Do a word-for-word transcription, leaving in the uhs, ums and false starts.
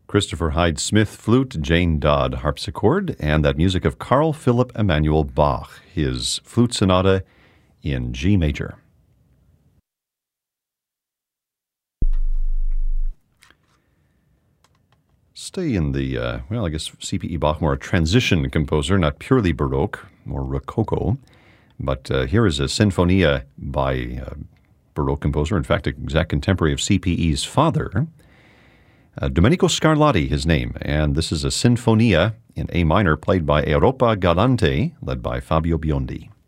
Christopher Hyde Smith flute, Jane Dodd harpsichord, and that music of Carl Philipp Emanuel Bach, his flute sonata in G major. Stay in the, uh, well, I guess C P E Bach, more a transition composer, not purely Baroque, more Rococo. But uh, here is a Sinfonia by a Baroque composer, in fact, an exact contemporary of C P E's father, uh, Domenico Scarlatti, his name. And this is a Sinfonia in A minor played by Europa Galante, led by Fabio Biondi.